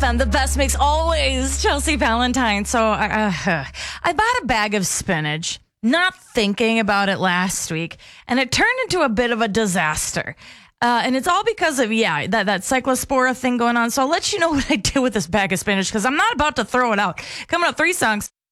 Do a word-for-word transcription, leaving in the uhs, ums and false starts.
M, the best mix always. Chelsea Valentine. So uh, I bought a bag of spinach, not thinking about it last week, and it turned into a bit of a disaster. Uh, and it's all because of, yeah, that, that cyclospora thing going on. So I'll let you know what I did with this bag of spinach because I'm not about to throw it out. Coming up, three songs.